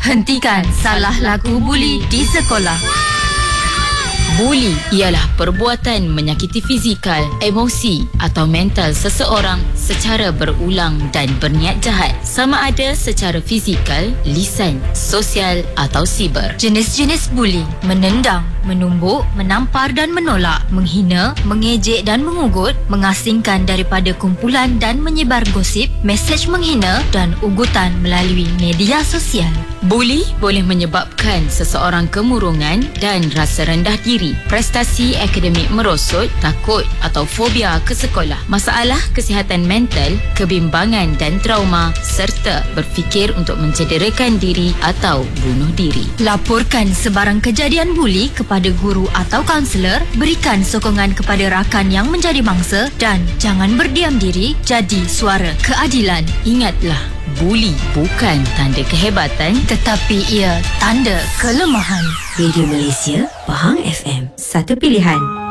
Hentikan salah laku buli di sekolah. Buli ialah perbuatan menyakiti fizikal, emosi atau mental seseorang secara berulang dan berniat jahat, sama ada secara fizikal, lisan, sosial atau siber. Jenis-jenis buli: menendang, menumbuk, menampar dan menolak, menghina, mengejek dan mengugut, mengasingkan daripada kumpulan dan menyebar gosip, mesej menghina dan ugutan melalui media sosial. Buli boleh menyebabkan seseorang kemurungan dan rasa rendah diri, prestasi akademik merosot, takut atau fobia ke sekolah, masalah kesihatan mental, kebimbangan dan trauma serta berfikir untuk mencederakan diri atau bunuh diri. Laporkan sebarang kejadian buli kepada guru atau kaunselor, berikan sokongan kepada rakan yang menjadi mangsa dan jangan berdiam diri, jadi suara keadilan. Ingatlah, buli bukan tanda kehebatan tetapi ia tanda kelemahan. Radio Malaysia, Pahang FM, satu pilihan.